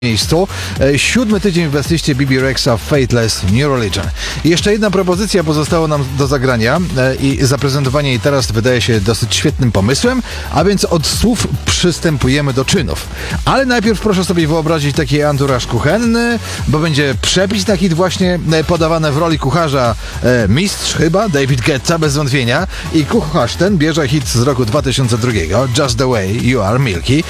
miejscu. 7. tydzień w liście Bebe Rexha Fateless New Religion. I jeszcze jedna propozycja pozostała nam do zagrania i zaprezentowanie jej teraz wydaje się dosyć świetnym pomysłem, a więc od słów przystępujemy do czynów. Ale najpierw proszę sobie wyobrazić taki anturaż kuchenny, bo będzie przepis na hit właśnie podawany w roli kucharza mistrz chyba, David Guetta bez wątpienia, i kucharz ten bierze hit z roku 2002, Just the Way You Are Milky,